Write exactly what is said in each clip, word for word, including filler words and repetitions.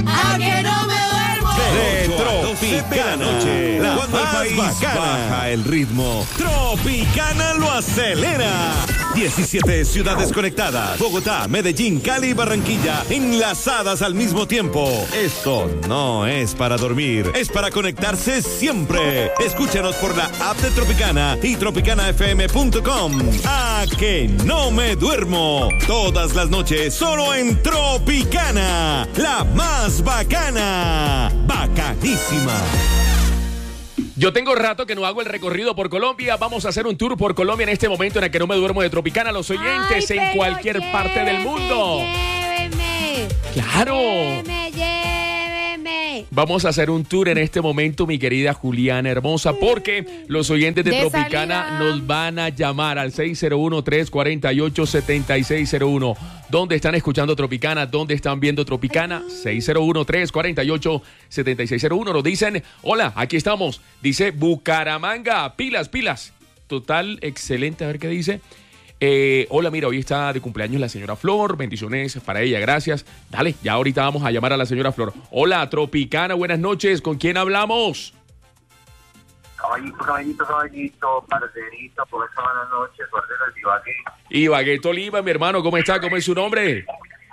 A que no me duermo. De Tropicana, noche, la Cuando el más país bacana. baja el ritmo, Tropicana lo acelera. diecisiete ciudades conectadas. Bogotá, Medellín, Cali y Barranquilla enlazadas al mismo tiempo. Esto no es para dormir, es para conectarse siempre. Escúchanos por la app de Tropicana y tropicana f m punto com. A que no me duermo. Todas las noches solo en Tropicana, la más bacana. Bacanísima. Yo tengo rato que no hago el recorrido por Colombia. Vamos a hacer un tour por Colombia en este momento en el que no me duermo de Tropicana. Los oyentes Ay, en pero cualquier lléveme, parte del mundo. Lléveme. Claro. Lléveme, lléveme. Vamos a hacer un tour en este momento, mi querida Juliana hermosa, porque los oyentes de, De Tropicana salida. nos van a llamar al seis cero uno, tres cuatro ocho, siete seis cero uno. ¿Dónde están escuchando Tropicana? ¿Dónde están viendo Tropicana? seis cero uno, tres cuatro ocho, siete seis cero uno. Nos dicen, hola, aquí estamos. Dice Bucaramanga, pilas, pilas. Total, excelente, a ver qué dice. Eh, hola, mira, hoy está de cumpleaños la señora Flor, bendiciones para ella, gracias. Dale, ya ahorita vamos a llamar a la señora Flor. Hola, Tropicana, buenas noches, ¿con quién hablamos? Caballito, caballito, caballito, parcerito, por esta buenas noches, parcero de Ibagué. Ibagué Tolima, mi hermano, ¿cómo está? ¿Cómo es su nombre?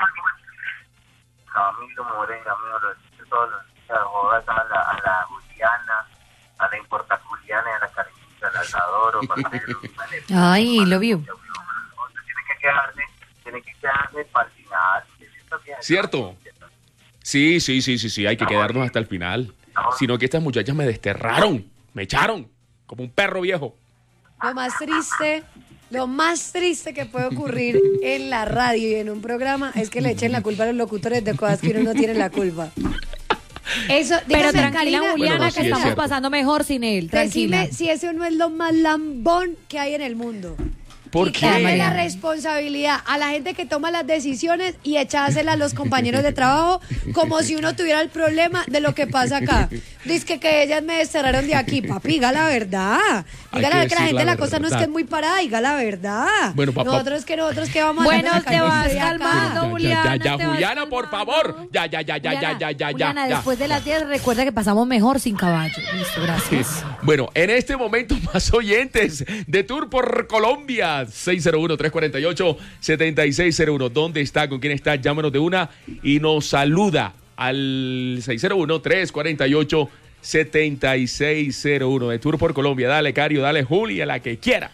Camilo Morena, amigo, lo escucho todos los días, jodas a la, a la Juliana, a la Importa Juliana y a la Cariñita, las adoro, parcero. Ay, lo vio. Tienen que quedarse, tienen que quedarse para el final. ¿Cierto? Sí, sí, sí, sí, sí, hay que quedarnos hasta el final. Sino que estas muchachas me desterraron, me echaron, como un perro viejo. Lo más triste, lo más triste que puede ocurrir en la radio y en un programa es que le echen la culpa a los locutores de cosas que uno no tiene la culpa. Eso, Pero dígame, tranquila, Karina, Juliana, Bueno, no, sí, que es estamos cierto. pasando mejor sin él. Tranquila. decime si ese no es lo más lambón que hay en el mundo. ¿Por Quitarle qué? la responsabilidad a la gente que toma las decisiones y echársela a los compañeros de trabajo como si uno tuviera el problema de lo que pasa acá. Dice que, que ellas me desterraron de aquí. Papi, diga la verdad. Hay Diga que la, que la decir gente la la cosa no es que verdad. es muy parada, diga la verdad. Bueno, papá. Nosotros que nosotros que vamos a Bueno, hacer te vas acá. calmando, Ya, Juliana. ya, ya, te vas Juliana, por calmando. favor. Ya, ya, ya, ya, ya, Juliana, ya, ya, Juliana, ya. después de las diez, recuerda que pasamos mejor sin caballo. Listo, gracias. Bueno, en este momento más oyentes de Tour por Colombia. seis cero uno, tres cuatro ocho, siete seis cero uno. ¿Dónde está? ¿Con quién está? Llámanos de una y nos saluda al seis cero uno, tres cuatro ocho, siete seis cero uno de Tour por Colombia. Dale, Cario, dale, Julia, la que quiera.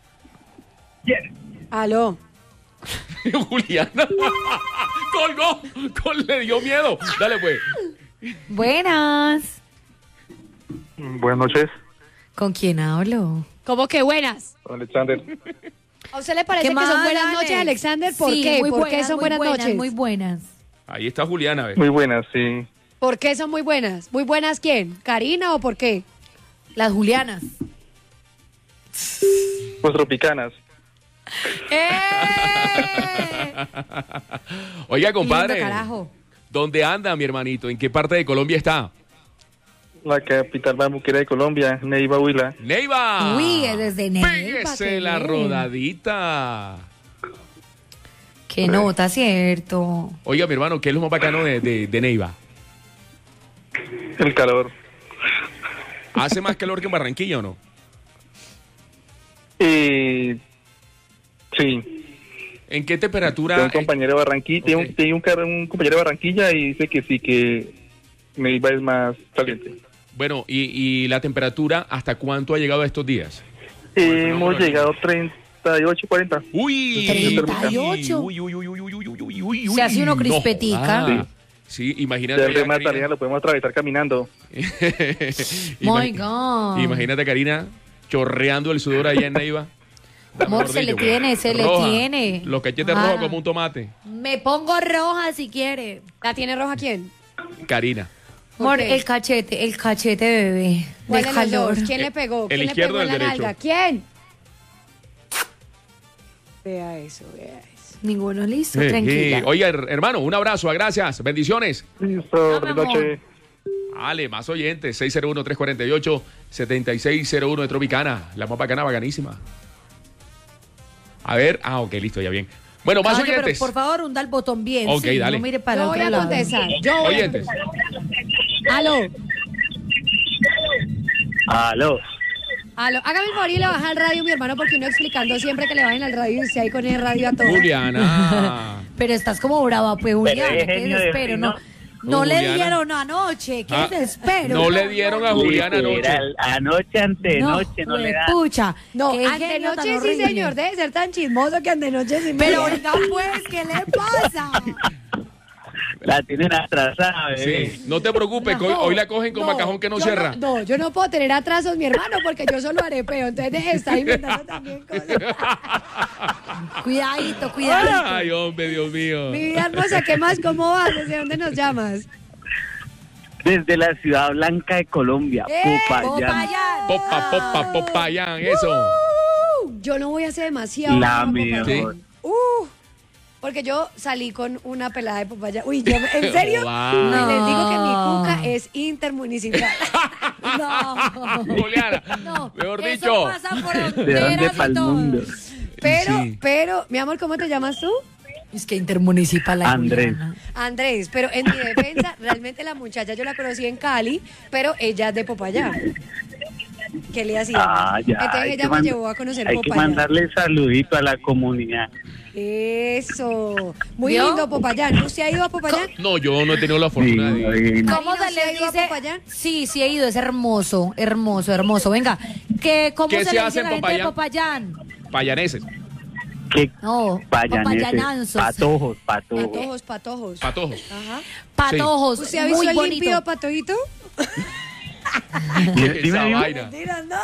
Aló. Juliana colgó, col- le dio miedo. Dale, pues. Buenas. Buenas noches, ¿Con quién hablo? ¿Cómo que buenas? Alexander. ¿A usted le parece ¿Qué que son más, buenas Alex? noches, Alexander? ¿Por Sí, qué? muy ¿Por qué buenas, son muy buenas, noches? Muy buenas. Ahí está Juliana, ¿ves? Muy buenas, sí. ¿Por qué son muy buenas? ¿Muy buenas quién? ¿Karina o por qué? Las Julianas. Pues tropicanas. ¡Eh! Oiga, compadre. Lindo carajo. ¿Dónde anda, mi hermanito? ¿En qué parte de Colombia está? La capital bambuquera de Colombia, Neiva, Huila. ¡Neiva! Uy, es desde Neiva. ¡Pégese qué la bien. rodadita! Qué nota, cierto. Oiga, mi hermano, ¿qué es lo más bacano de, de, de Neiva? El calor. ¿Hace más calor que en Barranquilla o no? Y sí, ¿En qué temperatura? tengo un compañero de Barranquilla, tengo, Ok. un, tengo un, car- un compañero de Barranquilla y dice que sí, que Neiva es más caliente. Bueno, y, y la temperatura, ¿hasta cuánto ha llegado estos días? Hemos llegado a treinta y ocho, cuarenta. ¡Uy! ¿treinta y ocho? Uy, uy, uy, uy, uy, uy, uy, uy, uy. Se hace uno No crispetica. joda. Sí, imagínate. Ya el Karina. de Magdalena lo podemos atravesar caminando. My God. Imagínate, Karina, chorreando el sudor allá en Neiva. Amor, Mejor se le dicho, tiene, se le roja. tiene. Los cachetes Ah. rojos como un tomate. Me pongo roja si quiere. ¿La tiene roja quién? Karina. ¿Por Amor, qué? el cachete, el cachete bebé. ¿Cuál Del de los calor. dos? ¿Quién le pegó? El ¿Quién le izquierdo pegó o en el la derecho? nalga? ¿Quién? Vea eso, vea eso. Ninguno listo, Eh, tranquila. eh, Oiga, her- hermano, un abrazo, gracias, bendiciones. Listo, mi buenas amor. noches. Dale, más oyentes, seis cero uno, tres cuatro ocho, siete seis cero uno de Tropicana, la más bacana, bacanísima. A ver, ah, ok, listo, ya bien. Bueno, más Caballo, pero oyentes. por favor, hunda el botón bien. Ok, sí, dale. No mire para Yo el voy otro a lado. contestar. Yo voy a Oyentes. contestar. Aló. Aló. Aló. Hágame el favor y le baja el radio, mi hermano, porque uno explicando siempre que le bajen al radio y usted ahí con el radio a todo. Juliana. Pero estás como brava, pues, Juliana. es Qué genio de desespero. No, fino. no No, le Juliana. dieron anoche. Qué Ah, desespero. no le dieron a Juliana anoche. Literal, anoche, antenoche, no, le dan. Pucha. No, qué genio antenoche tan sí, horrible. señor. Debe ser tan chismoso que antenoche sí. Pero me- oiga, pues, ¿qué le pasa? La tienen atrasada, bebé. Sí, no te preocupes, que hoy, hoy la cogen con No, macajón que no yo cierra. No, no, yo no puedo tener atrasos, mi hermano, porque yo solo arepeo. Entonces deje de estar inventando también cosas. Cuidadito, cuidadito. Ay, hombre, Dios mío. Mi vida hermosa, ¿qué más? ¿Cómo vas? ¿Desde dónde nos llamas? Desde la Ciudad Blanca de Colombia, ¡Eh! Popayán. Popayán. Popa, popa, popayán, eso. Uh, yo no voy a hacer demasiado. La como mejor. Popayán. Uh, porque yo salí con una pelada de Popayán. Uy, yo, ¿en serio? Wow. Y les digo que mi No. cuca es intermunicipal. No. Juliana, No, mejor eso dicho. pasa ¿De dónde fronteras y pa'l todo. mundo? Pero, Sí. pero, mi amor, ¿cómo te llamas tú? Es que intermunicipal la Andrés. Juliana. Andrés, pero en mi defensa, realmente la muchacha yo la conocí en Cali, pero ella es de Popayán. ¿Qué le hacía? Ah, ya. Entonces hay ella que me mand- llevó a conocer Hay que Popayán. mandarle saludito a la comunidad. Eso. Muy ¿Vio? lindo Popayán. ¿Usted ha ido a Popayán? No, yo no he tenido la fortuna Sí, de. sí. ¿Cómo Ay, ¿no se se ha le ido a dice? Popayán? Sí, sí he ido, es hermoso, hermoso, hermoso. Venga, ¿qué, ¿cómo ¿Qué se, se le hace dice en a la gente de Popayán? Popayán? Payaneses, ¿Qué No, payaneses? papayananzos. Patojos, patojos. Patojos, patojos. patojos. Ajá. Patojos, ¿Usted ha visto muy el bonito. límpido patojito? Dime, Esa dime. vaina. Mentira, no.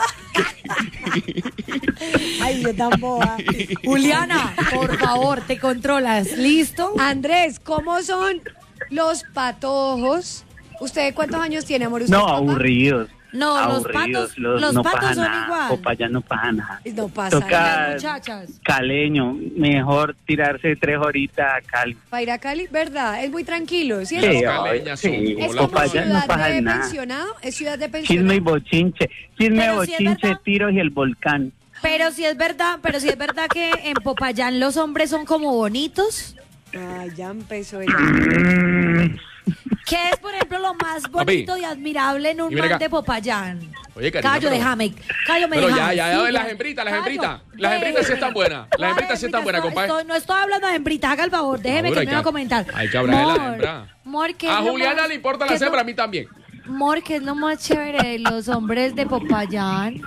Ay, yo tan boba. Juliana, por favor, te controlas, ¿listo? Andrés, ¿cómo son los patojos? ¿Usted cuántos años tiene, amor? ¿Usted No, es papá? aburridos. No, los aburridos, patos, los no patos pasa son nada. igual. Popayán no pasa nada. No pasa Toca- nada. Muchachas. Caleño, mejor tirarse tres horitas a Cali. Para ir a Cali, ¿verdad? Es muy tranquilo, Sí, ¿cierto? Las caleñas son sí, como Es la como Popayán no ciudad pasa de nada. pensionado, es ciudad de Chisme y pensionado. bochinche, chisme, Pero si es bochinche, verdad- tiros y el volcán. Pero si es verdad, pero si es verdad que en Popayán los hombres son como bonitos. Ay, ya empezó ella. Mm, ¿Qué es, por ejemplo, lo más Papi. bonito y admirable en un Y ven man acá. de Popayán? Oye, cariño, Callo, pero- déjame. Callo, me Pero ya, déjame. ya, Sí, ya, las hembritas, las Callo, hembritas. Las hembritas sí déjeme. están buenas. Las hembritas sí están buenas, Estoy- compadre. estoy- no estoy hablando de hembritas, haga el favor, déjeme Madura, que hay me voy a que- comentar. hay que hablar de las Mor, hembras. Mor, ¿qué A es lo Juliana más- le importan qué las es lo- hembras, a mí también. Mor, ¿qué es lo más chévere de los hombres de Popayán?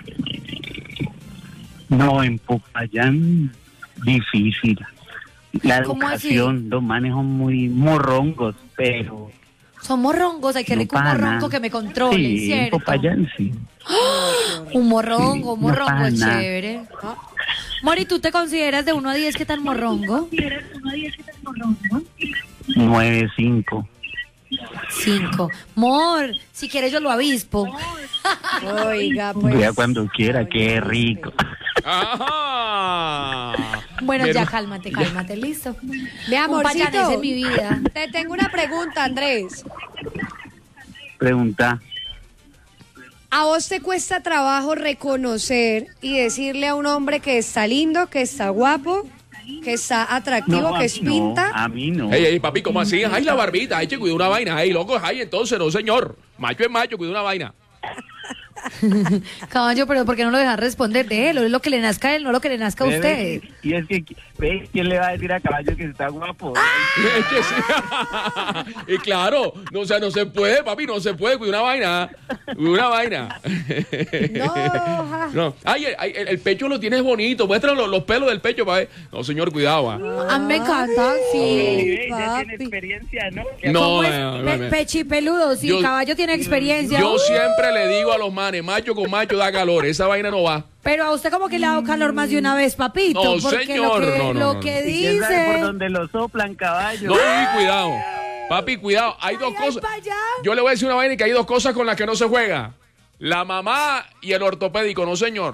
No, en Popayán, difícil. La ¿Cómo así? educación, los manes son muy morrongos, pero... Son morrongos, hay que no rico un pasa morrongo nada. que me controle, Sí, en ¿cierto? Popayán sí. Un morrongo, Sí, un no morrongo pasa es nada. chévere. Mori, ¿tú te consideras de uno a diez qué tan morrongo? nueve cinco. Cinco. Mor, si quieres yo lo avispo. Oiga, pues. Vea cuando quiera, qué rico. Ajá. Bueno, Pero- ya cálmate, cálmate, listo. Mi Un amorcito, payanés en mi vida. te tengo una pregunta, Andrés. Pregunta. ¿A vos te cuesta trabajo reconocer y decirle a un hombre que está lindo, que está guapo, que está atractivo, No, que a- es pinta? no, a mí no. Ey, ey, papi, ¿cómo así? Ay, la barbita, ay, que cuida una vaina. Ay, loco, ay, entonces, no, señor. Macho es macho, cuida una vaina. Caballo, pero ¿por qué no lo dejan responder de él? Es lo que le nazca a él, no lo que le nazca a usted. Y es que, ¿ve? ¿Quién le va a decir a Caballo que está guapo? Es que sí. Y claro, no, o sea, no se puede, papi, no se puede, cuida una vaina. Cuida una vaina. No, ja. No. Ay, ay, el, el pecho lo tienes bonito, muéstralo los, los pelos del pecho, para ver. No, señor, cuidado. ah. A mí me encanta, sí. Ya papi. tiene experiencia, ¿no? No, ¿Cómo es? no, no, Pe- no. pechipeludo, sí, Yo- caballo tiene experiencia. Yo Uh, siempre le digo a los manes, macho con macho da calor, esa vaina no va. Pero a usted como que le ha dado calor más de una vez, papito. No, porque señor, lo que, no, no, lo no, que no. ¿Y quién sabe por dice... donde lo soplan, Caballo? No, y cuidado. Papi, cuidado, hay dos Ay, ay, cosas. pa' allá. Yo le voy a decir una vaina y que hay dos cosas con las que no se juega. La mamá y el ortopédico, no señor.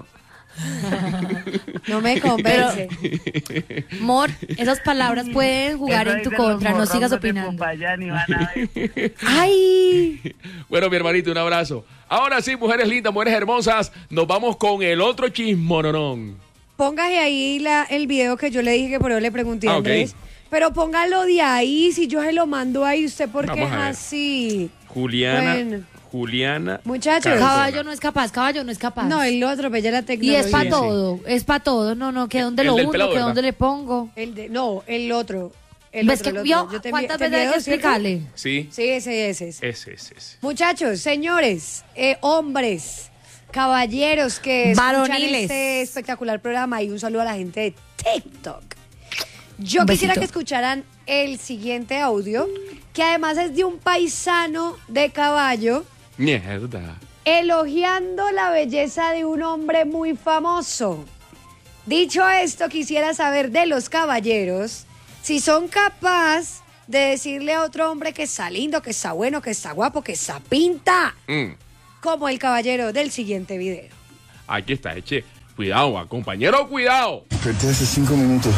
No me convence. Mor, esas palabras pueden jugar Eso en tu dicen los contra, no sigas morrongos de opinando. Popayán y van a ver. ¡Ay! Bueno, mi hermanito, un abrazo. Ahora sí, mujeres lindas, mujeres hermosas, nos vamos con el otro chismononón. póngase ahí la, el video que yo le dije que por eso le pregunté a Ah, ok. Andrés. Pero póngalo de ahí, si yo se lo mando ahí, ¿usted por qué Vamos es a ver. así? Juliana, Bueno. Juliana. Muchachos. Cardona. Caballo no es capaz, caballo no es capaz. No, él lo atropella la y tecnología. es para Sí, todo, es para todo. No, no, que dónde El lo del uno, pelado, que ¿verdad? dónde le pongo. El de, no, el otro. El ¿Ves otro, que el vio? otro. Yo te envié- ¿Cuántas te veces hay envié que dos, ¿cierto? explicarle? Sí, Sí, ese, ese. ese. ese, ese, ese. Muchachos, señores, eh, hombres, caballeros que escuchan Varoniles. este espectacular programa y un saludo a la gente de TikTok. Yo Un quisiera besito. que escucharan el siguiente audio, que además es de un paisano de caballo Mierda. elogiando la belleza de un hombre muy famoso. Dicho esto, quisiera saber de los caballeros si son capaces de decirle a otro hombre que está lindo, que está bueno, que está guapo, que está pinta, Mm, como el caballero del siguiente video. Aquí está, eche. Cuidado, va, compañero, cuidado. Desperté hace cinco minutos.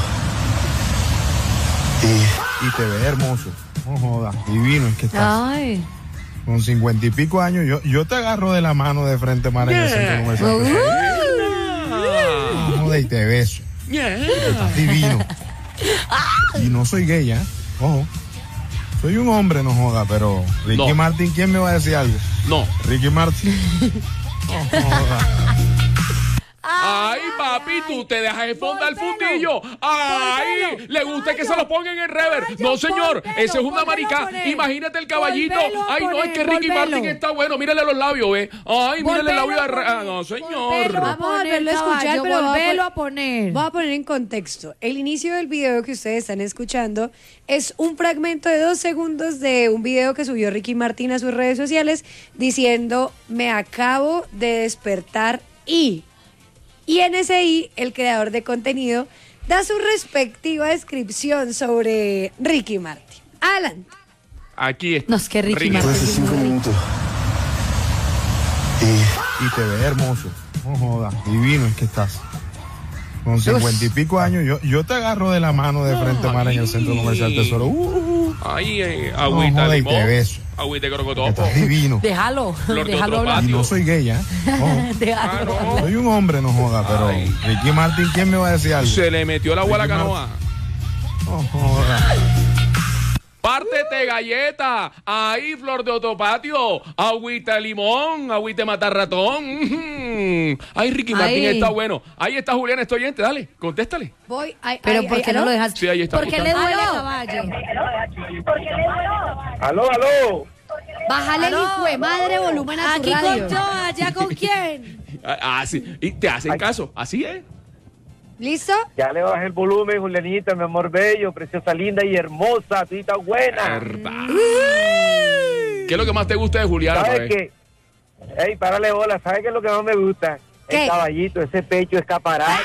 Y Y te ves hermoso. No jodas, divino es que estás. Ay. Con cincuenta y pico años, yo, yo te agarro de la mano de frente, Mara, en el centro comercial. No jodas, y te beso. Estás divino. Y no soy gay, ¿eh? Ojo. Soy un hombre, no joda, pero Ricky No. Martin, ¿quién me va a decir algo? No. Ricky Martin. No joda. Ay, papi, tú te dejas de fonda el fundillo. Ay, Volvelo, le gusta que se caballo. lo pongan en rever. Caballo, No, señor, volvelo, ese es una volvelo a marica. poner. Imagínate el caballito. Volvelo a Ay, no, es poner, que Ricky volvelo. Martin está bueno. Mírale los labios, ve. Ay, mírale el Volvelo labio a de. poner, Ah, no, volvelo señor. a Vamos a poner, volverlo a escuchar, caballo, pero va a volvelo pon- a poner. Voy a poner en contexto. El inicio del video que ustedes están escuchando es un fragmento de dos segundos de un video que subió Ricky Martin a sus redes sociales diciendo, me acabo de despertar y... Y en ese I, el creador de contenido da su respectiva descripción sobre Ricky Martin. Adelante. Aquí está. No, es que Ricky desperté Martin. hace cinco minutos. Y Y te ves hermoso. No jodas, divino es que estás. Con cincuenta y pico años, yo, yo te agarro de la mano de frente, Mara, en el centro comercial Tesoro. Uh, uh, uh. Ay, eh, No agüita joda, y limón. te beso. Agüita de crocotopo. Estás divino. Déjalo, Flor de déjalo otro hablar. Y patio. no soy gay, ¿eh? Ojo. Déjalo. Ah, no. Soy un hombre, no joda, pero Ay. Ricky Martin, ¿quién me va a decir algo? Se le metió el agua a la Ricky canoa. No joda. Pártete galleta, ahí flor de otopatio, agüita de limón, agüita de matar ratón. Mm. Ay, Ricky Martin Ay. está bueno. Ahí está Julián, estoy oyente, dale, contéstale. Voy. Ay, Pero ay, ¿por ay, qué no ¿aló? lo dejas? Sí, ahí está. ¿Por qué le duele ¿Aló? caballo? Aló, aló. Bájale el hijo de madre volumen a tu Aquí radio. con yo, allá con quién. Ah, sí, y te hacen Ay. caso, así es. ¿Listo? Ya le bajé el volumen, Julianita, mi amor bello, preciosa, linda y hermosa, tú estás buena. Verdad. ¿Qué es lo que más te gusta de Julián? ¿Sabes qué? Ey, párale bola, ¿sabes qué es lo que más me gusta? ¿Qué? El caballito, ese pecho escaparate.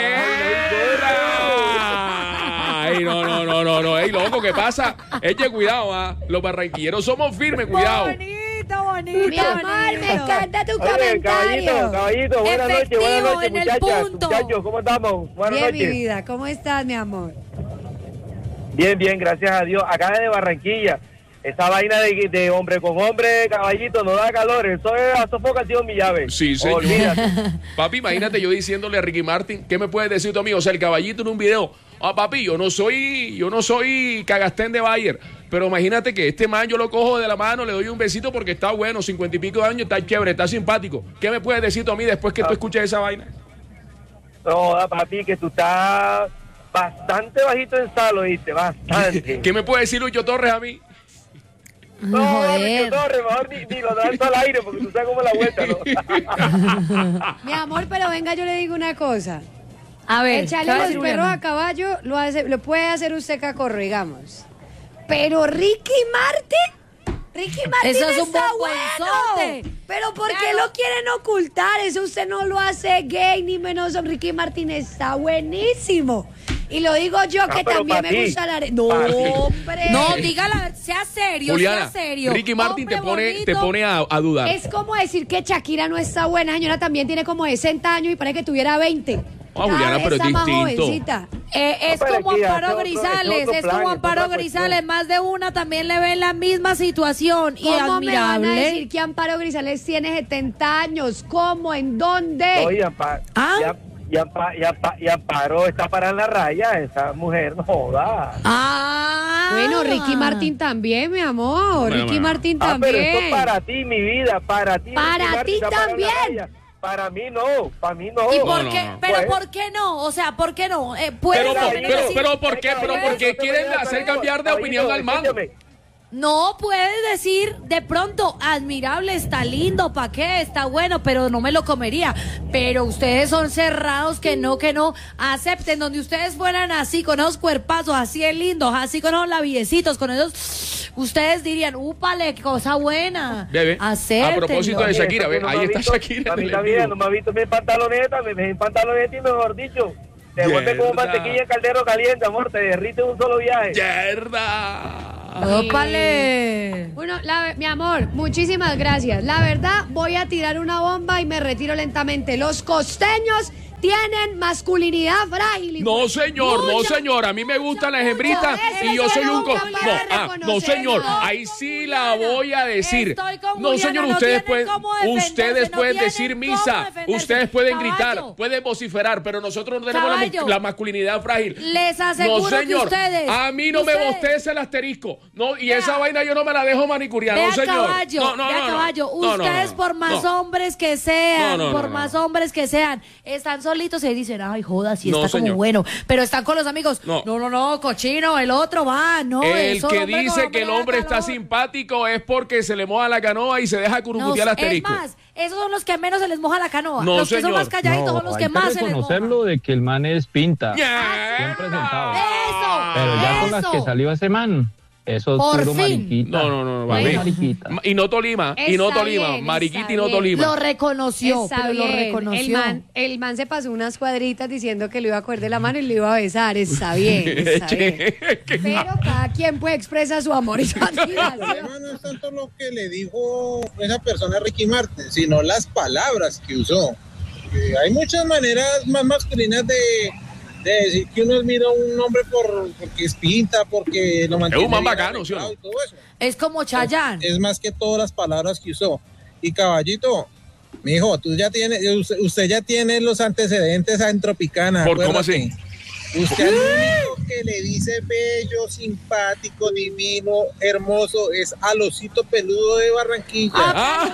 Ay, no, no, no, no, no. Ey, loco, ¿qué pasa? Eche cuidado, ah. Los barranquilleros somos firmes, cuidado. Bonito, bonito. Mi amor, me bonito. encanta tu Oye, caballito, comentario. caballito, buenas noches, buenas Efectivo, noches, en el muchachas, punto. muchachos, ¿cómo estamos? Buenas Bien, mi noches. vida. ¿Cómo estás, mi amor? Bien, bien, gracias a Dios. Acá de Barranquilla, esa vaina de, de hombre con hombre, caballito, no da calor. Eso es a sofocación, mi llave. Sí, señor. Olvídate. Papi, imagínate yo diciéndole a Ricky Martin, ¿qué me puedes decir tú a mí? O sea, el caballito en un video. Ah, papi, yo no soy, yo no soy cagastén de Bayer, pero imagínate que este man yo lo cojo de la mano, le doy un besito porque está bueno, cincuenta y pico de años, está chévere, está simpático. ¿Qué me puedes decir tú a mí después que tú escuches esa vaina? No, papi, que tú estás bastante bajito en sal, ¿oíste? Bastante. ¿Qué me puede decir Lucho Torres a mí? No, Joder. Richo Torres, mejor ni, ni lo lanzo al aire porque tú sabes cómo es la vuelta, ¿no? Mi amor, pero venga, yo le digo una cosa. A ver, ¿qué Echarle va a los decir perros Julián? a caballo lo, hace, lo puede hacer usted cacorro, digamos. Pero Ricky Martin, Ricky Martin Eso es un está bombonzote. bueno. Pero ¿por qué Claro. lo quieren ocultar? Eso usted no lo hace gay ni menos. Ricky Martin está buenísimo. Y lo digo yo que Ah, pero también pa' me ti. gusta la... are- No, Pa' ti. hombre. No, dígala, sea serio, Juliana, sea serio. Ricky Martin te Hombre pone, te bonito. pone a, a dudar. Es como decir que Shakira no está buena. Señora también tiene como sesenta años y parece que tuviera veinte. Ah, Juliana, Cada pero vez es está más distinto. jovencita. Eh, es No, pero como aquí Amparo hace otro- Grisales, es otro es plan, como es Amparo otra cuestión. Grisales, más de una también le ven la misma situación y ¿Cómo me van a admirable. decir que Amparo Grisales tiene setenta años? ¿Cómo? ¿En dónde? Oye, pa, Ah. ya, y, Ampa- y, Ampa- y Amparo está para en la raya, esa mujer no joda. Ah. Bueno, Ricky Martin también, mi amor. Bueno, Ricky bueno. Martin Ah, pero también. esto es para ti, mi vida, para ti. Para Ricky Martin ti está para en la también. raya. Para mí no, para mí no. ¿Y por No, qué? no, no. Pero Pues- ¿por qué no? O sea, ¿por qué no? Eh, ¿puedes Pero, al por- menos pero, decir- pero, ¿por qué? Pero, ¿por qué No te quieren vayas, hacer caballito, cambiar de opinión al man? escúchame. No, puedes decir de pronto, admirable, está lindo, ¿pa' qué? Está bueno, pero no me lo comería. Pero ustedes son cerrados, que no, que no. Acepten, donde ustedes fueran así, con esos cuerpazos, así de lindos, así con esos labiecitos, con esos... Ustedes dirían, úpale, qué cosa buena. Bebe, Acéptenlo. a propósito de Shakira, ve, No ahí me ha está visto- Shakira. A mí en el también, envío. no me ha visto mi pantaloneta, me dejé en pantaloneta y mejor dicho, te vuelve como Mierda. mantequilla en caldero caliente, amor, te derrite en un solo viaje. ¡Mierda! ¡Ópale! Bueno, la- mi amor, muchísimas gracias. La verdad, voy a tirar una bomba y me retiro lentamente. Los costeños tienen masculinidad frágil. No, señor, no, Mucha- señor. A mí me gustan las hembritas Eso y yo yo soy un... nunca co- voy No, a ah, no, reconocer, señor. no. Ahí sí la voy a decir. Estoy con No, Juliana, señor, no ustedes tienen pueden, cómo defenderse, ustedes no pueden tienen decir cómo misa, defenderse. ustedes pueden gritar, Caballo. pueden vociferar, pero nosotros no tenemos la, Caballo. mu- la masculinidad frágil. Les aseguro No, señor. que ustedes... A mí no me ustedes- bostece el asterisco. No, y Vea. esa vaina yo no me la dejo manicuriar, Vea no, señor. caballo, no, no, vea no, no. caballo, No, no, ustedes no, por más no. hombres que sean, No, no, por no, no. más hombres que sean, están solitos y dicen, ay, joda, si No, está como señor. bueno, pero están con los amigos, No. no, no, no, cochino, el otro va, no, El eso, que hombre, dice como que el me da hombre está calor. simpático es porque se le moja la canoa y se deja No, curucutear el es asterisco. más, esos son los que menos se les moja la canoa, No, los que son señor. más calladitos son los hay que más se les moja. reconocerlo de que el man es pinta. ¡Mierda! Bien presentado. Eso, Pero ya con las eso. que salió ese man, eso es Por puro fin. mariquita. No, no, no, no, Puro mami. mariquita. Ma- Y no Tolima, y no Está Tolima, bien, Mariquita está y no bien. Tolima. Lo reconoció, Está pero lo bien. reconoció. El man, el man se pasó unas cuadritas diciendo que lo iba a coger de la mano y lo iba a besar. Está bien, está bien. Pero cada quien puede expresar su amor y su El admiración. problema no es tanto lo que le dijo esa persona a Ricky Martin, sino las palabras que usó. Eh, hay muchas maneras más masculinas de, de decir que uno admira a un hombre por, porque es pinta, porque lo mantiene man bien bacano, ¿sí o no? arreglado y todo eso. Es como Chayanne. Es más que todas las palabras que usó. Y caballito, mijo, tú ya tienes, usted, usted ya tiene los antecedentes en Tropicana. ¿Por cómo acuérdate. así? Usted al único que le dice bello, simpático, divino, hermoso es al osito peludo de Barranquilla. Ah,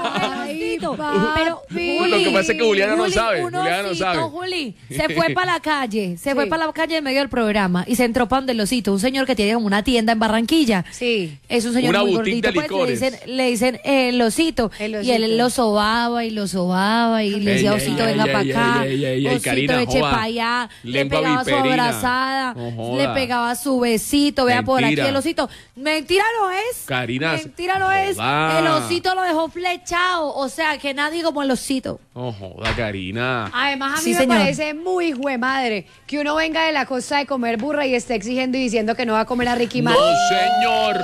Ay, Carlosito, papi. pero Juli, Lo que pasa es que Juliana no Juli, sabe, un Juliana no osito, sabe. Juli, se fue para la calle, se fue Sí. para la calle en medio del programa y se entró para donde el osito, un señor que tiene como una tienda en Barranquilla. Sí. Es un señor Una muy boutique gordito, de pues, le licores. dicen, le dicen eh, el osito, El y osito. él lo sobaba y lo sobaba y le decía, Ey, osito, ey, venga ey, para ey, acá, ey, ey, ey, ey, osito, Karina, eche joda. para allá, le Lengua pegaba su viperina. abrazada, No joda. le pegaba su besito, vea por aquí Mentira. el osito. Mentira no es. Karina, Mentira no es. joda. El osito lo dejó flechado, o sea, que nadie como el osito. No joda, Karina. Además, a mí Sí, me señor. parece muy jue madre que uno venga de la costa de comer burra y esté exigiendo y diciendo que no va a comer a Ricky No, Martin. señor.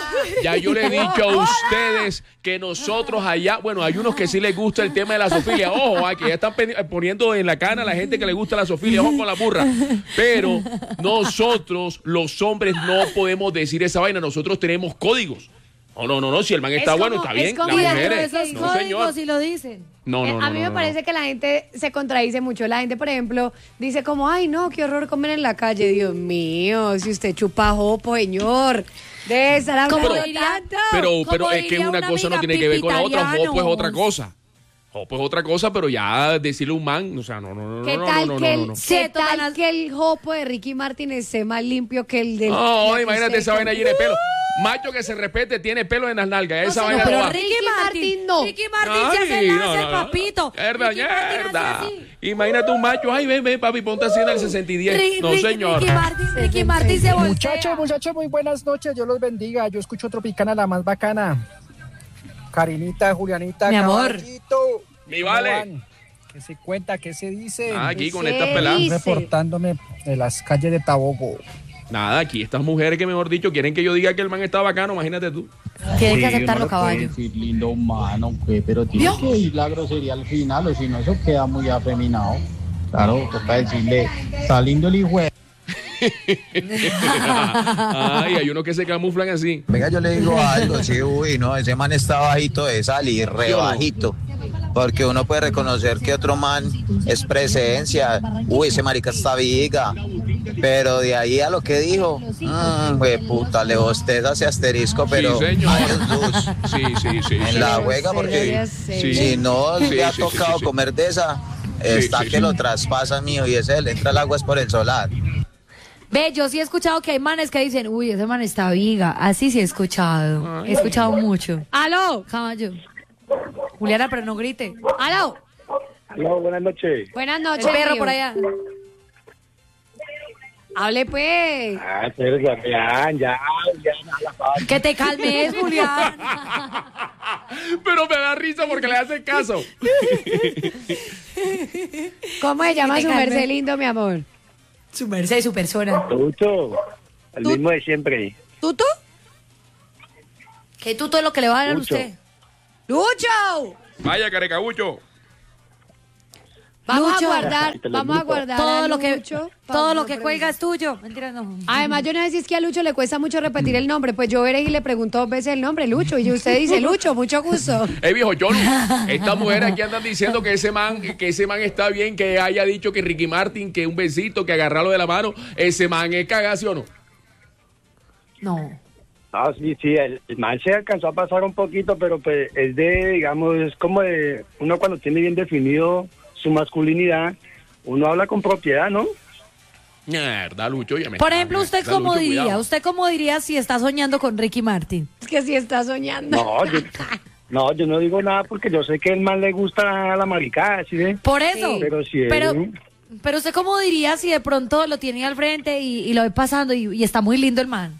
Ya yo le he dicho a ustedes que nosotros allá, bueno, hay unos que sí les gusta el tema de la zoofilia. Ojo, ah, que ya están peni- poniendo en la cana a la gente que le gusta la zoofilia. Ojo con la burra. Pero nosotros, los hombres, no podemos decir esa vaina. Nosotros tenemos códigos. No, no, no, no. Si el man está como- bueno, está es bien. como- Las Y dentro de mujeres. esos No, códigos señor. si lo dicen. No, Eh, no, no. a mí no, me no. parece que la gente se contradice mucho. La gente, por ejemplo, dice como, ay, no, qué horror comer en la calle. Dios mío, si usted chupa jopo, señor. Debe estar Como hablando diría- tanto. Pero, Como pero es que diría una una cosa no amiga, tiene que ver con la otra. pipitarianos. Jopo es otra cosa. Jopo es otra cosa, pero ya decirle un man, o sea, no, no, no, ¿Qué no, tal, no, no, que, no, el, no. ¿qué Se tal toman que el jopo de Ricky Martin esté más limpio que el del... No, la que imagínate usted esa vaina come? llena de pelo. Macho que se respete tiene pelo en las nalgas. Esa No, vaina señor, no va. pero Ricky Ricky Martin, Martin no. Ricky Martin se hace Ay, el no, láser, no, no. papito. Mierda, Ricky Martin hace mierda. así. Imagínate un macho. Ay, ven, ven, papi, ponte así en el sesenta y diez. Ri- No, Ricky- señor. Ricky Martin, Ricky Martin se voltea. Muchachos, muchachos, muy buenas noches. Dios los bendiga. Yo escucho Tropicana, la más bacana. Karinita, Julianita, Mi amor. caballito. Mi ¿Cómo vale. van? ¿Qué se cuenta? ¿Qué se dice? Ah, aquí ¿Qué con se estas peladas. dice? Reportándome de las calles de Tabogo. Nada, aquí estas mujeres que, mejor dicho, quieren que yo diga que el man está bacano. Imagínate tú. Tienes que aceptarlo, caballo. Decir lindo humano, pues, pero tiene ¿Vio? que ir la grosería al final, o si no, eso queda muy afeminado. Claro, toca decirle, está lindo el hijo. de-". Ay, hay unos que se camuflan así. Venga, yo le digo algo, sí, uy, no, ese man está bajito de salir, re Yo no. bajito. porque uno puede reconocer que otro man es presencia, uy, ese marica está viga, pero de ahí a lo que dijo, mmm, güey, puta, le bosteza ese asterisco, pero Sí, señor. años luz Sí, sí, sí. en sí. la juega, porque Sí. si no Sí, le ha sí, sí, tocado sí, sí. comer de esa, está sí, que sí. lo traspasa mío y ese le entra el agua es por el solar. Ve, yo sí he escuchado que hay manes que dicen, uy, ese man está viga. Así sí he escuchado. He escuchado mucho. ¡Aló! Caballo. Juliana, pero no grite. ¡Aló! Aló, buenas noches. Buenas noches. El perro mío. por allá. Hable pues. Ah, pero ya, ya, ya, ya, la paz. Que te calmes, Julián. Pero me da risa porque le hacen caso. ¿Cómo se llama te su calme. merced lindo, mi amor? Su merced y su persona. Tuto, el ¿Tú? mismo de siempre. ¿Tuto? ¿Qué tuto es lo que le va a dar a Lucho. usted? ¡Lucho! Vaya, carecabucho. Vamos Lucho. a guardar, vamos a guardar Todo a lo que Lucho pa' todo una lo que pregunta. cuelga es tuyo. Mentira, no. Además, yo no sé si es que a Lucho le cuesta mucho repetir el nombre. Pues yo veré y le pregunto dos veces el nombre, Lucho. Y usted dice, Lucho, mucho gusto. Eh, viejo, yo no. Estas mujeres aquí andan diciendo que ese man, que ese man está bien, que haya dicho que Ricky Martin, que un besito, que agarrarlo de la mano. Ese man es cagazo, ¿sí o no? No. Ah, sí, sí, el, el man se alcanzó a pasar un poquito, pero pues es de, digamos, es como de, uno cuando tiene bien definido su masculinidad, uno habla con propiedad, ¿no? Mierda, Lucho, ya me Por está- ejemplo, ¿usted mierda, cómo Lucho, diría? cuidado. ¿Usted cómo diría si está soñando con Ricky Martin? Es que si está soñando. No, yo, no, yo no digo nada porque yo sé que el man le gusta la maricada, ¿sí ve? Por eso. Pero si él- Pero, pero usted cómo diría si de pronto lo tiene al frente y, y lo ve pasando y, y está muy lindo el man.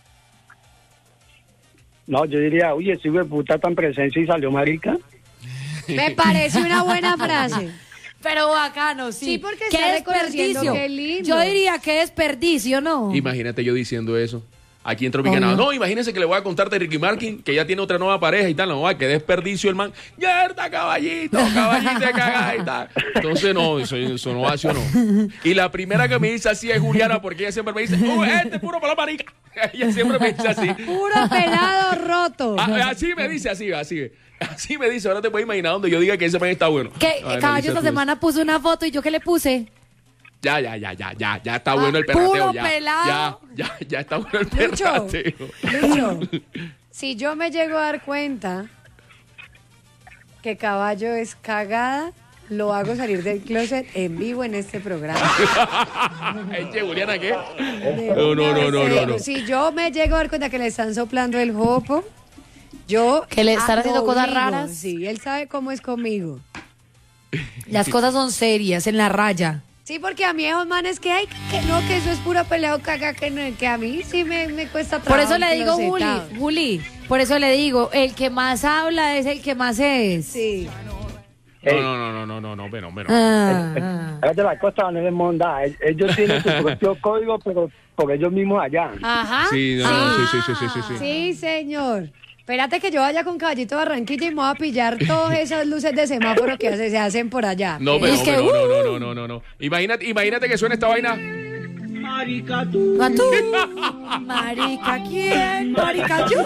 no, yo diría, oye, ese hijo de puta tan presencia y salió marica. Me parece una buena frase. Pero bacano, sí. Sí, porque qué está reconociendo desperdicio. qué lindo. Yo diría que desperdicio, ¿no? Imagínate yo diciendo eso. Aquí en Tropicana. Obvio. No, imagínense que le voy a contar de Ricky Martin, que ya tiene otra nueva pareja y tal. No, va, que desperdicio el man. ¡Mierda, caballito! ¡Caballito de cagada y tal! Entonces, no, eso, eso no hace o no. Y la primera que me dice así es Juliana, porque ella siempre me dice, ¡oh, este es puro para la marica! Ella siempre me dice así. Puro pelado roto. Ah, así me dice, así, así. Así me dice. Ahora te puedes imaginar donde yo diga que ese man está bueno. Que Ay, me caballo dice esta tú. semana puso una foto y yo que le puse. Ya, ya, ya, ya, ya, ya está bueno el perrateo. puro ya, pelado. ya, ya, ya está bueno el Lucho, perrateo. Lucho, si yo me llego a dar cuenta que Caballo es cagada, lo hago salir del closet en vivo en este programa. Eche, Juliana, ¿qué? De No, no, una no, no, vez, no, no. Si yo me llego a dar cuenta que le están soplando el jopo, yo... Que le están ah, haciendo lo cosas obligo. raras. Sí, él sabe cómo es conmigo. Las cosas son serias, en la raya. Sí, porque a mí esos manes que hay, que no, que eso es puro peleo caga, que, no, que a mí sí me, me cuesta Por trabajo. eso le digo, Juli, closetado. Juli, por eso le digo, el que más habla es el que más es. Sí. No, no, no, no, no, no, no, pero, pero. Ah, ah. Es de la costa no es monda. Ellos tienen su propio código, pero por ellos mismos allá. Ajá. Sí, no, no, sí, sí, sí, sí, sí, sí. Sí, señor. Espérate que yo vaya con Caballito Barranquilla y me voy a pillar todas esas luces de semáforo que hace- se hacen por allá. No, pero, Es que, pero, uh, no, no, no, no, no, no. Imagínate, imagínate que suena esta vaina. Marica tú. Marica quién, marica yo.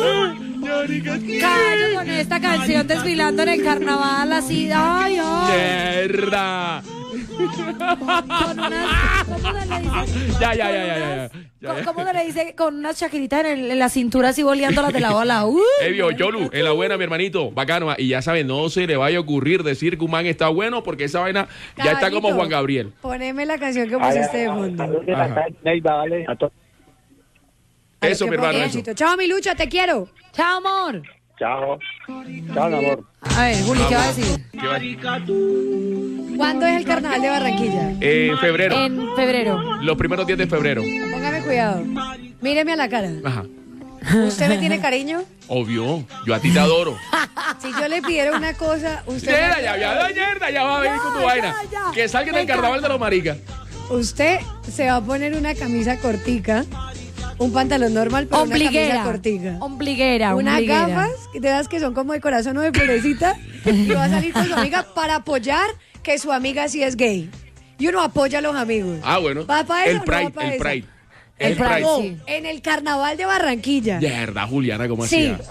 Caballo con esta canción desfilando en el carnaval así, ay, ay. ¡Mierda! Con unas, ¿cómo se le dice? Ya, ya, Con ya, ya, ya, unas- ya, ¿Cómo- ya. ¿Cómo se le dice? Con unas chaquiritas en, el- en la cintura así boleándolas de lado a lado. Uh, Eh, viejo, Yolu, en la buena, mi hermanito, bacano. Y ya saben, no se le vaya a ocurrir decir que un man está bueno, porque esa vaina ya está como Caballito, Juan Gabriel. Poneme la canción que pusiste de fondo. Ajá. Vale, a to- Eso, Qué mi hermano, bonito. eso. Chao, mi Lucha, te quiero. Chao, amor. Chao. Chao, mi amor. A ver, Juli, ¿qué va a decir? ¿Qué va? ¿Cuándo es el carnaval de Barranquilla? En febrero. En febrero. Los primeros días de febrero. Póngame cuidado. Míreme a la cara. Ajá. ¿Usted me tiene cariño? Obvio, yo a ti te adoro. Si yo le pidiera una cosa, usted... Mierda, ya, ya, mierda, ya va a venir con tu vaina. ya. Que salga Me del carnaval de los maricas. Usted se va a poner una camisa cortica, un pantalón normal, pero una Ombliguera. camisa cortica. Ombliguera. Unas ombliguera. gafas, de esas que son como de corazón o de florecita, y va a salir con su amiga para apoyar que su amiga sí es gay. Y uno apoya a los amigos. Ah, bueno. ¿Va pa' eso El o no Pride, va pa' el eso? Pride. El El Pride, Pride. No, sí. en el carnaval de Barranquilla. Mierda, Juliana, ¿cómo Sí. hacía?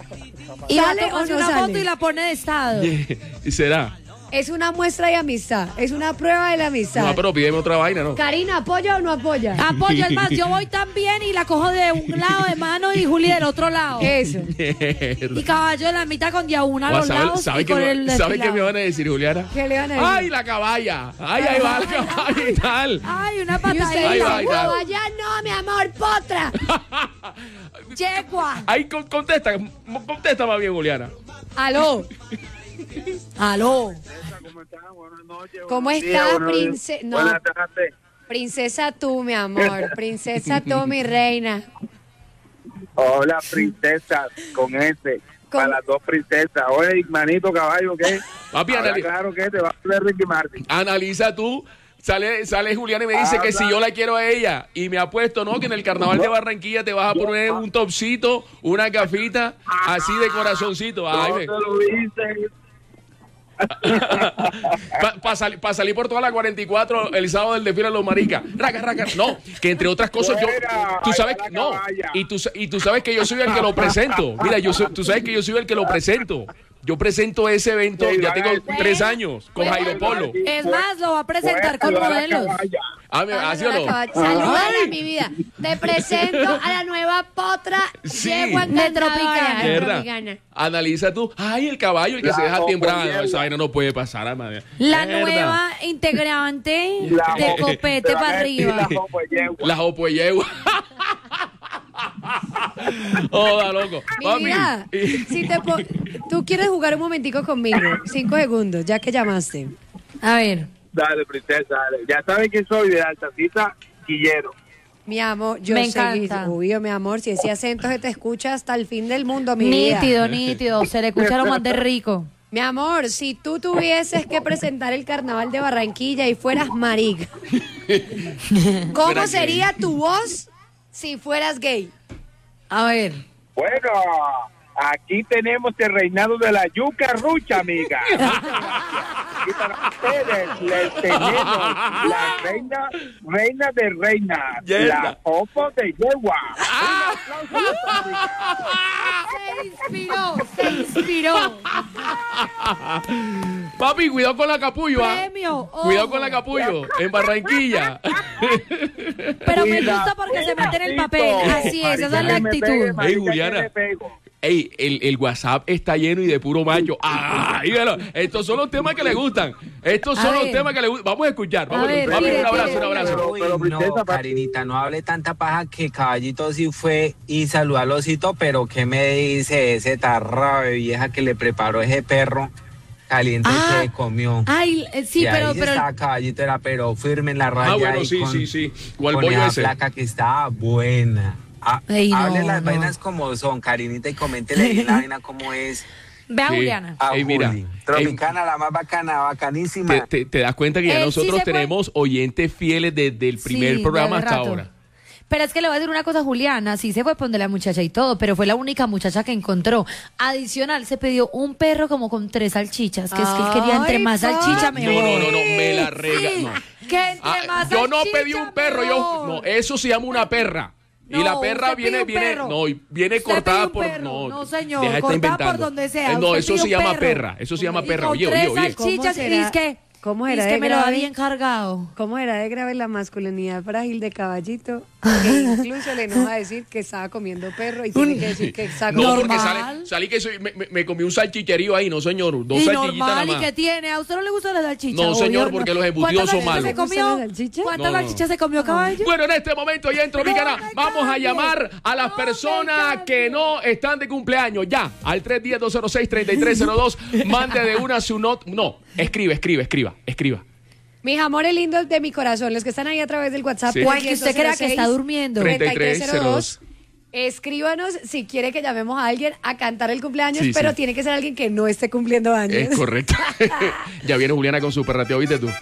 Y ¿Sale la o toma no una sale? foto y la pone de estado. ¿Y será? Es una muestra de amistad, es una prueba de la amistad. No, pero pídeme otra vaina, ¿no? Karina, ¿apoya o no apoya? Apoyo, es más, yo voy también y la cojo de un lado de mano y Juli del otro lado. Eso. Y caballo de la mitad con diauna a los ¿Sabe, lados sabe y que con me, el ¿sabe qué desfilado. me van a decir, Juliana? ¿Qué le van a decir? ¡Ay, la caballa! ¡Ay, ahí va la caballa y tal! Ay, una Y usted patadita. Ahí va, dice, ahí va. caballa no, mi amor, potra. Yegua. Ahí con- contesta, contesta más bien, Juliana. Aló. Aló. ¿Cómo están? Buenas noches. ¿Cómo buenos días, estás, buenos- princesa? No, Buenas tardes. princesa tú, mi amor. Princesa tú, mi reina. Hola, princesas, con ese. Con- Para las dos princesas. Oye, manito caballo, ¿qué? Papi, Habla anali- claro que te va a hacer Ricky Martin. Analiza tú. Sale, sale Juliana y me dice Ah, que si claro. yo la quiero a ella y me apuesto, ¿no? Que en el carnaval de Barranquilla te vas a poner un topcito, una gafita, así de corazoncito. Ay, No me- te lo hice. Para pa sali- pa salir por toda la cuarenta y cuatro el sábado del desfile de los maricas. Raca, raca. No, que entre otras cosas yo. Fuera, Tú ahí sabes va que. la No. caballa. Y tú, sa- y tú sabes que yo soy el que lo presento. Mira, yo soy- tú sabes que yo soy el que lo presento. Yo presento ese evento, Sí, ya vaya, tengo pues. tres años con Jairo Polo. Es más, lo va a presentar con Fuera, la modelos. caballa. Ah, me- ¿ah, sí o no? Salúdala, Ay. mi vida. Te presento a la nueva potra Sí. yegua De encantadora, Tropicana. ¿De verdad? Tropicana. Analiza tú. Ay, el caballo, el que La se deja Jopo temprano. Yegua. Esa vaina no puede pasar, a madre. La Mierda. nueva integrante La de Jopo- copete te van para a decir arriba. La Jopo Yegua. La Jopo Yegua. Joda, loco. Mi Papi, vida, y- si te po- tú quieres jugar un momentico conmigo, cinco segundos, ya que llamaste. A ver. Dale, princesa, dale. Ya saben que soy de Altacita Quillero. Mi amor, yo Me sé, encanta. obvio, mi amor, si ese acento se te escucha hasta el fin del mundo, mi vida. Nítido, nítido. Se le escucha lo más de rico. Mi amor, si tú tuvieses que presentar el carnaval de Barranquilla y fueras marica, ¿cómo Fuera sería tu voz si fueras gay? A ver. Bueno, aquí tenemos el reinado de la yuca rucha, amiga. Y para ustedes les tenemos la reina, reina de reinas, Yerda. la Jopo de Yegua. Se inspiró, se inspiró. Papi, cuidado con la capullo, ¿ah? Premio. Cuidado ojo. con la capullo, en Barranquilla. Pero me gusta porque se mete en el papel. Así es, esa es la actitud. Ey, Juliana. Ey, el, el WhatsApp está lleno y de puro macho. ¡Ay, míralo! Estos son los temas que le gustan. Estos A son los ver. temas que le gustan. Vamos a escuchar. Vamos A ver, Papi, tire, un abrazo, tire, un abrazo. Uy, pero, princesa, no, pa- Karinita, no hable tanta paja que Caballito sí fue y saludó al osito, pero ¿qué me dice ese tarra de vieja que le preparó ese perro caliente Ah. que comió? Ay, eh, sí, y pero, ahí sí pero estaba Caballito, era pero firme en la raya. Ah, bueno, y sí, con, sí, sí. ¿Cuál con pollo esa ese? placa que estaba buena. Ah, Ey, no, hable las no. vainas como son, Karinita, y coméntele bien la vaina como es. vea, Sí. Juliana. A Ey, mira, Juli. Tropicana, la más bacana, bacanísima. Te, te- te das cuenta que ya Él sí nosotros se fue. tenemos oyentes fieles desde el primer Sí, programa desde hasta rato. ahora. Pero es que le voy a decir una cosa, Juliana, sí se fue por donde la muchacha y todo, pero fue la única muchacha que encontró. Adicional, se pidió un perro como con tres salchichas, que es que él quería entre Ay, más salchicha papi. mejor. No, no, no, no, me la rega. Sí, No. que entre Ah, más yo no salchicha pedí un perro, yo. mejor. No, eso se llama una perra. Y No, la perra usted viene, pidió un viene, perro. no, y viene Usted cortada pidió un por. perro. No, No, señor, deja de estar cortada por inventando. donde sea. Eh, No, Usted eso pidió se un llama perro. perra. Eso se llama Y perra. con Oye, tres oye, oye. ¿Cómo salchichas y será? dice que, ¿Cómo dice era que de me lo da grave? bien cargado. ¿Cómo era de grave la masculinidad frágil de Caballito? Que incluso le enoja decir que estaba comiendo perro y tiene que decir que está No, comiendo porque Normal. sale, salí que soy, me, me- me comí un salchicherío ahí, no señor, dos Y salchichitas nada normal, ¿y más. qué tiene? ¿A usted no le gusta la salchicha? No, Obvio, señor, no. porque los embutidos son ¿Cuántas malos. salchichas se ¿Le gusta comió? la salchicha? ¿Cuántas No. salchichas se comió, caballo? Bueno, en este momento ya en Tropicana No me vamos a cambie. llamar a las No me personas cambie. que no están de cumpleaños. Ya, al tres uno cero, dos cero seis, tres tres cero dos. Mande de una su not. No, escribe, escribe, escriba, escriba. Mis amores lindos de mi corazón, los que están ahí a través del WhatsApp. Sí. O el que usted crea que está durmiendo. treinta y tres cero dos. Escríbanos si quiere que llamemos a alguien a cantar el cumpleaños, Sí, pero sí. tiene que ser alguien que no esté cumpliendo años. Es correcto. Ya viene Juliana con su perrateo, ¿viste tú?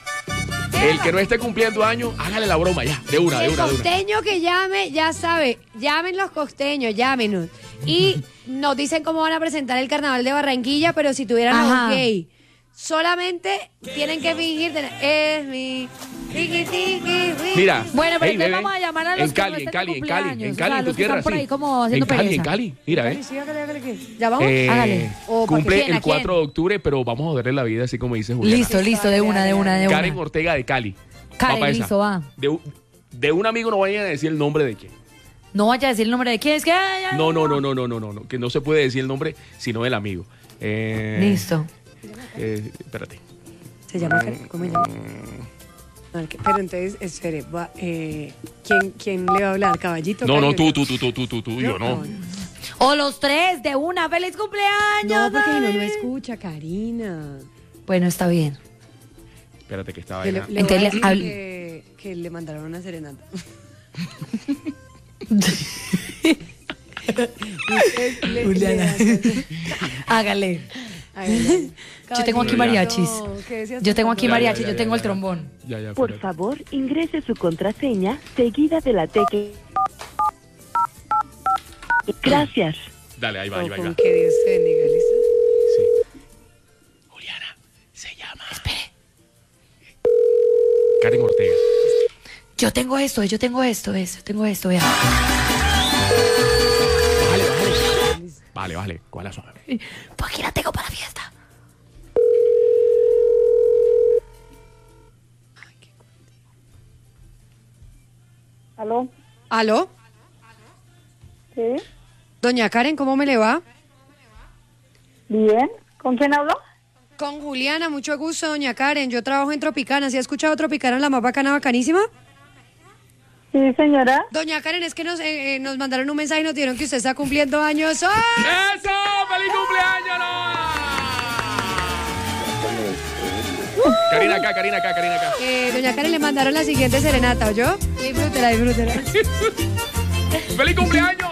El que no esté cumpliendo años, hágale la broma ya, de una, de El una, de una. costeño que llame, ya sabe, llamen los costeños, llámenos. Y nos dicen cómo van a presentar el carnaval de Barranquilla, pero si tuvieran a Ajá. un gay, solamente tienen que fingir, tener- es mi Tiki, tiki, Mira. Bueno, pero hey, entonces bebé, vamos a llamar a los en que Cali, no en estén Cali, de en Cali, cumpleaños, en o Cali, sea, en tu los que tierra, están por sí. ahí como En haciendo Cali, en pereza. Cali. Mira, ¿eh? Sí, hágale, hágale, ¿qué? ¿Ya vamos? Eh, Hágale. O para Cumple quién, a el cuatro de octubre, pero vamos a joderle la vida así como dice Juliana. Listo, listo, de una, de una, de una. Karen Ortega de Cali. Karen, Va pa' esa. listo, va. De, un- de un amigo no vayan a decir el nombre de quién. No vaya a decir el nombre de quién es que. ay, ay, No, no, no, no, no, no, no, no, que no se puede decir el nombre sino del amigo. Eh, Listo. eh, espérate. ¿Se llama Karen? ¿Cómo se llama? Al que- Pero entonces, espere, va, eh, ¿quién, ¿quién le va a hablar? ¿Caballito? No, no, Gallo? tú, tú, tú, tú, tú, tú, tú, yo no. O los tres, de una. ¡Feliz cumpleaños! No, porque si no, no dale. escucha, Karina. Bueno, está bien. Espérate que estaba Yo le, ahí. le voy a Entonces le decir habl- que, que le mandaron una serenata. Usted le- Juliana. le- Hágale. Hágale. Yo tengo aquí Caballito. mariachis. ¿Qué decías Yo tú, tengo aquí Fernando? mariachis, Ya, ya, yo ya, tengo el ya. trombón. Ya, ya, Por espérate. favor, ingrese su contraseña seguida de la tecla. Gracias. Dale, ahí va, ahí va, ahí va. Con que Dios te bendiga, ¿listo? Sí. Juliana, se llama. Espere. Karen Ortega. Yo tengo esto, yo tengo esto, esto, tengo esto, vea. Vale, vale. Vale, vale. ¿Cuál es la suave? Pues aquí la tengo para la fiesta. ¿Aló? ¿Aló? ¿Sí? Doña Karen, ¿cómo me le va? Bien. ¿Con quién hablo? Con Juliana, mucho gusto, doña Karen. Yo trabajo en Tropicana. ¿Sí ha escuchado Tropicana, la más bacana, bacanísima? Sí, señora. Doña Karen, es que nos, eh, eh, nos mandaron un mensaje y nos dijeron que usted está cumpliendo años. ¡Oh! ¡Eso! ¡Feliz cumpleaños, Noah! Karina acá, Karina acá, Karina acá. Eh, doña Karen, le mandaron la siguiente serenata, ¿oyó? Disfrútela, disfrútela. ¡Feliz cumpleaños!